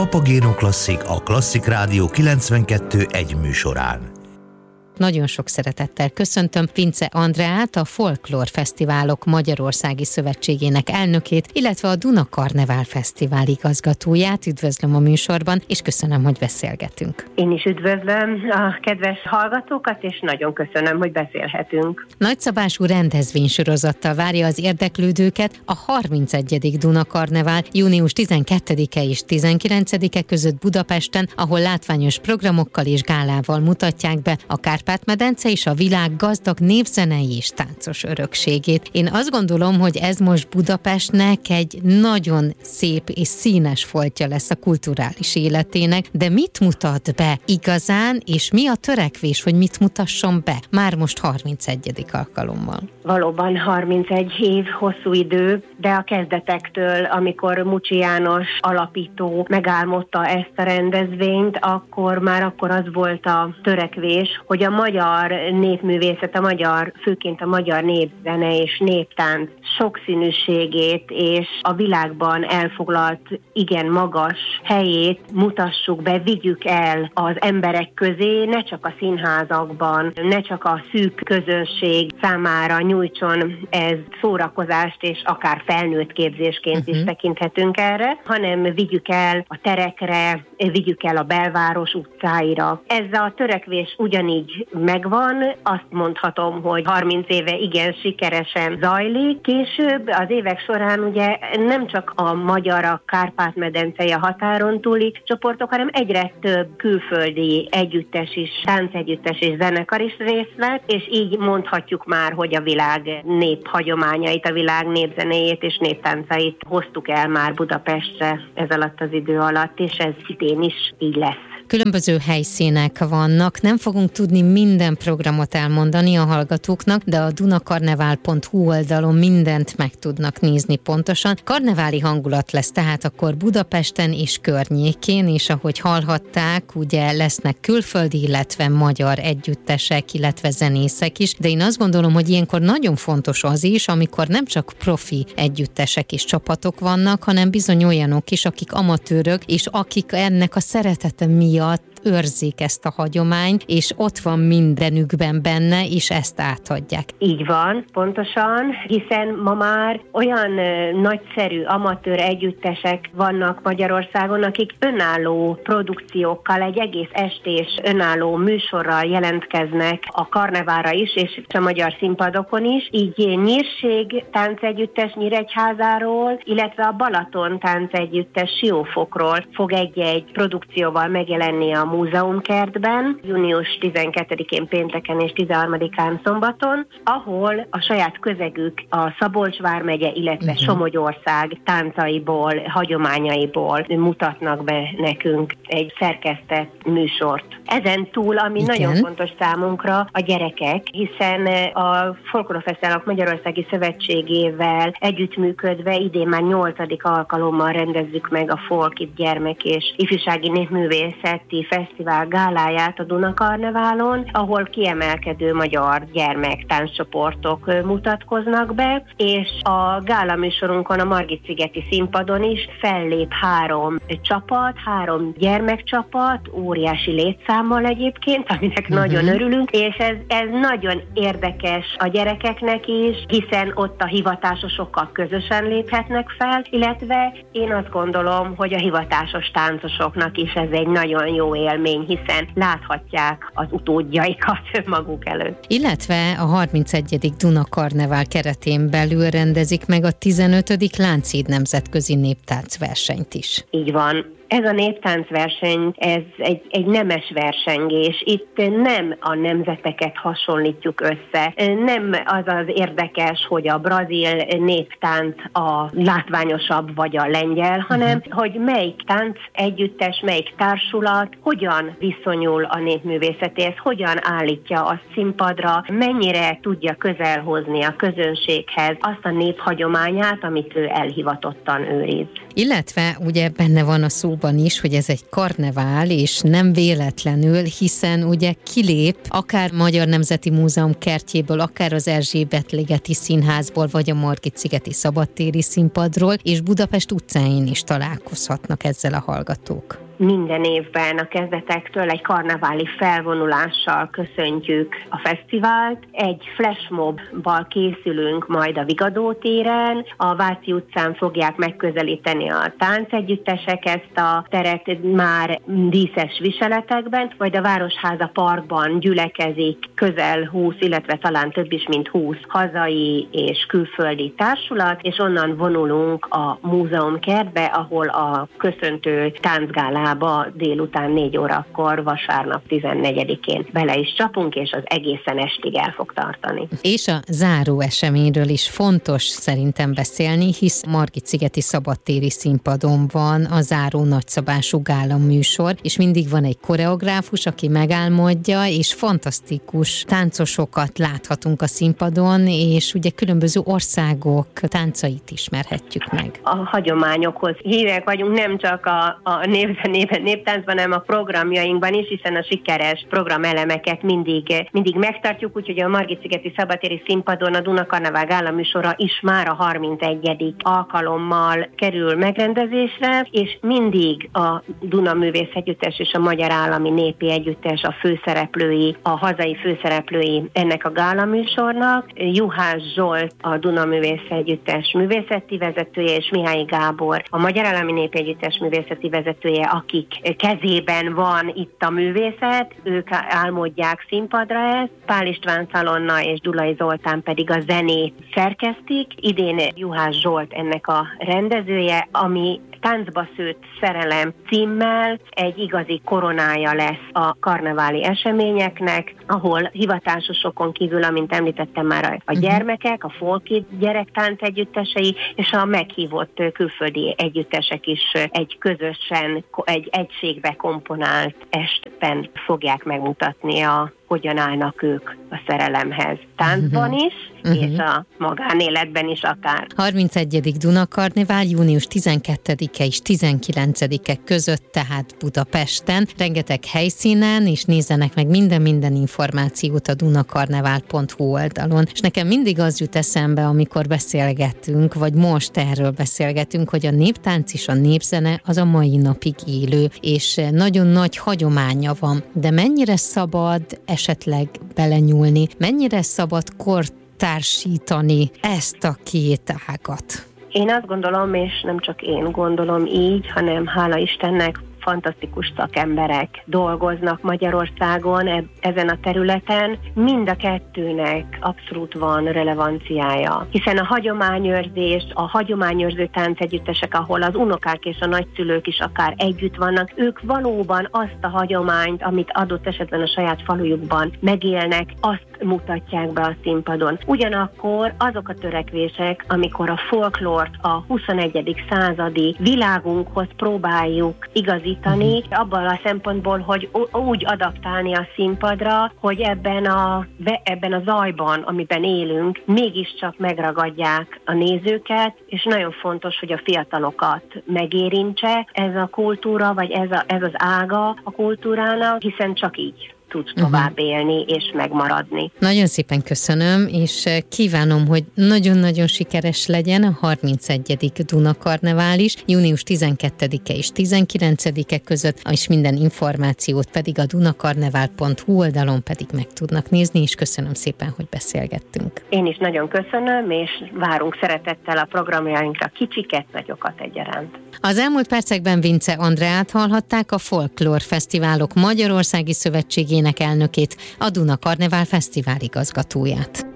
Papagéno Klasszik, a Klasszik Rádió 92.1 műsorán. Nagyon sok szeretettel köszöntöm Vince Andreát, a Folklór Fesztiválok Magyarországi Szövetségének elnökét, illetve a Duna Karnevál Fesztivál igazgatóját. Üdvözlöm a műsorban, és köszönöm, hogy beszélgetünk. Én is üdvözlöm a kedves hallgatókat, és nagyon köszönöm, hogy beszélhetünk. Nagyszabású rendezvénysorozattal várja az érdeklődőket a 31. Duna Karnevál június 12-e és 19-e között Budapesten, ahol látványos programokkal és gálával mutatják be a Kárpát-medence és a világ gazdag népzenei és táncos örökségét. Én azt gondolom, hogy ez most Budapestnek egy nagyon szép és színes foltja lesz a kulturális életének, de mit mutat be igazán, és mi a törekvés, hogy mit mutasson be már most 31. alkalommal? Valóban 31 év hosszú idő, de a kezdetektől, amikor Mucsi János alapító megálmodta ezt a rendezvényt, akkor az volt a törekvés, hogy a magyar népművészet, főként a magyar népzene és néptánc sokszínűségét és a világban elfoglalt igen magas helyét mutassuk be, vigyük el az emberek közé, ne csak a színházakban, ne csak a szűk közönség számára nyújtson ez szórakozást, és akár felnőtt képzésként is tekinthetünk erre, hanem vigyük el a terekre, vigyük el a belváros utcáira. Ez a törekvés ugyanígy megvan, azt mondhatom, hogy 30 éve igen sikeresen zajlik. Később az évek során ugye nem csak a magyar, a Kárpát-medencei, a határon túli csoportok, hanem egyre több külföldi együttes is, táncegyüttes és zenekar is részt vett, és így mondhatjuk már, hogy a világ néphagyományait, a világ népzenéjét és néptáncait hoztuk el már Budapestre ez alatt az idő alatt, és ez idén is így lesz. Különböző helyszínek vannak, nem fogunk tudni minden programot elmondani a hallgatóknak, de a dunakarnevál.hu oldalon mindent meg tudnak nézni pontosan. Karneváli hangulat lesz tehát akkor Budapesten és környékén, és ahogy hallhatták, ugye lesznek külföldi, illetve magyar együttesek, illetve zenészek is, de én azt gondolom, hogy ilyenkor nagyon fontos az is, amikor nem csak profi együttesek és csapatok vannak, hanem bizony olyanok is, akik amatőrök, és akik ennek a szeretete miatt őrzik ezt a hagyományt, és ott van mindenükben benne, és ezt átadják. Így van, pontosan, hiszen ma már olyan nagyszerű amatőr együttesek vannak Magyarországon, akik önálló produkciókkal, egy egész estés önálló műsorral jelentkeznek a karnevára is, és a magyar színpadokon is. Így Nyírség táncegyüttes Nyíregyházáról, illetve a Balaton táncegyüttes Siófokról fog egy-egy produkcióval megjelenni a Múzeumkertben, június 12-én pénteken és 13-án szombaton, ahol a saját közegük a Szabolcs vármegye, illetve Somogyország táncaiból, hagyományaiból mutatnak be nekünk egy szerkesztett műsort. Ezen túl, ami nagyon fontos számunkra, a gyerekek, hiszen a Folklór Fesztiválok Magyarországi Szövetségével együttműködve idén már 8. alkalommal rendezzük meg a Folkit gyermek és ifjúsági népművészeti fesztivál gáláját a Duna Karneválon, ahol kiemelkedő magyar gyermektánccsoportok mutatkoznak be, és a gála műsorunkon a Margit-szigeti színpadon is fellép 3 csapat, 3 gyermekcsapat, óriási létszámmal egyébként, aminek nagyon örülünk, és ez nagyon érdekes a gyerekeknek is, hiszen ott a hivatásosokkal közösen léphetnek fel, illetve én azt gondolom, hogy a hivatásos táncosoknak is ez egy nagyon jó élmény, hiszen láthatják az utódjaikat maguk előtt. Illetve a 31. Duna Karnevál keretén belül rendezik meg a 15. Lánchíd nemzetközi néptáncversenyt is. Így van. Ez a néptáncverseny, ez egy nemes versengés. Itt nem a nemzeteket hasonlítjuk össze. Nem az az érdekes, hogy a brazil néptánc a látványosabb vagy a lengyel, hanem hogy melyik tánc együttes, melyik társulat hogyan viszonyul a népművészetéhez, hogyan állítja a színpadra, mennyire tudja közelhozni a közönséghez azt a néphagyományát, amit ő elhivatottan őriz. Illetve ugye benne van a szóban abban is, hogy ez egy karnevál, és nem véletlenül, hiszen ugye kilép akár Magyar Nemzeti Múzeum kertjéből, akár az Erzsébet-ligeti Színházból, vagy a Margit-szigeti szabadtéri színpadról, és Budapest utcáin is találkozhatnak ezzel a hallgatók. Minden évben a kezdetektől egy karneváli felvonulással köszöntjük a fesztivált. Egy flashmobbal készülünk majd a Vigadó téren. A Váci utcán fogják megközelíteni a táncegyüttesek ezt a teret már díszes viseletekben, majd a Városháza Parkban gyülekezik közel 20, illetve talán több is, mint 20 hazai és külföldi társulat, és onnan vonulunk a múzeumkertbe, ahol a köszöntő táncgálába délután 4 órakor, vasárnap 14-én bele is csapunk, és az egészen estig el fog tartani. És a záró eseményről is fontos szerintem beszélni, hisz Margit-szigeti szabadtéri színpadon van a záró nagyszabású gála műsor, és mindig van egy koreográfus, aki megálmodja, és fantasztikus táncosokat láthatunk a színpadon, és ugye különböző országok táncait ismerhetjük meg. A hagyományokhoz hívek vagyunk, nem csak a néptáncban, hanem a programjainkban is, hiszen a sikeres programelemeket mindig megtartjuk, úgyhogy a Margit-szigeti szabadtéri színpadon a Duna Karnevál gála műsora is már a 31. alkalommal kerül megrendezésre, és mindig a Duna Művész Együttes és a Magyar Állami Népi Együttes a főszereplői, a hazai főszereplői ennek a gála műsornak. Juhász Zsolt a Duna Művész Együttes művészeti vezetője, és Mihály Gábor a Magyar Állami Népi Együttes művészeti vezetője, akik kezében van itt a művészet, ők álmodják színpadra ezt, Pál István Szalonna és Dulai Zoltán pedig a zenét szerkesztik. Idén Juhász Zsolt ennek a rendezője, ami Táncba szőtt szerelem címmel egy igazi koronája lesz a karneváli eseményeknek, ahol hivatásosokon kívül, amint említettem már, a gyermekek, a folki gyerektánc együttesei és a meghívott külföldi együttesek is egy közösen, egy egységbe komponált estben fogják megmutatni hogyan állnak ők a szerelemhez. Táncban is, és a magánéletben is akár. 31. Duna Karnevál június 12-e és 19-e között, tehát Budapesten. Rengeteg helyszínen, és nézzenek meg minden információt a dunakarnevál.hu oldalon. És nekem mindig az jut eszembe, amikor beszélgetünk, vagy most erről beszélgetünk, hogy a néptánc és a népzene az a mai napig élő, és nagyon nagy hagyománya van. De mennyire szabad esetleg belenyúlni, mennyire szabad kortársítani ezt a két ágat? Én azt gondolom, és nem csak én gondolom így, hanem hála Istennek fantasztikus szakemberek dolgoznak Magyarországon ezen a területen. Mind a kettőnek abszolút van relevanciája, hiszen a hagyományőrzés, a hagyományőrző táncegyüttesek, ahol az unokák és a nagyszülők is akár együtt vannak, ők valóban azt a hagyományt, amit adott esetben a saját falujukban megélnek, azt mutatják be a színpadon. Ugyanakkor azok a törekvések, amikor a folklort a 21. századi világunkhoz próbáljuk igazítani, abban a szempontból, hogy úgy adaptálni a színpadra, hogy ebben a zajban, amiben élünk, mégiscsak megragadják a nézőket, és nagyon fontos, hogy a fiatalokat megérintse ez a kultúra, vagy ez az ága a kultúrának, hiszen csak így tud tovább élni és megmaradni. Nagyon szépen köszönöm, és kívánom, hogy nagyon-nagyon sikeres legyen a 31. Duna Karnevál is, június 12-e és 19-e között, és minden információt pedig a dunakarnevál.hu oldalon pedig meg tudnak nézni, és köszönöm szépen, hogy beszélgettünk. Én is nagyon köszönöm, és várunk szeretettel a programjainkra kicsiket, nagyokat egyaránt. Az elmúlt percekben Vince Andreát hallhatták, a Folklór Fesztiválok Magyarországi Szövetségének elnökét, a Duna Karnevál Fesztivál igazgatóját.